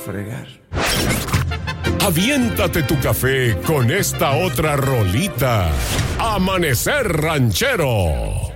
fregar. Aviéntate tu café con esta otra rolita. Amanecer Ranchero.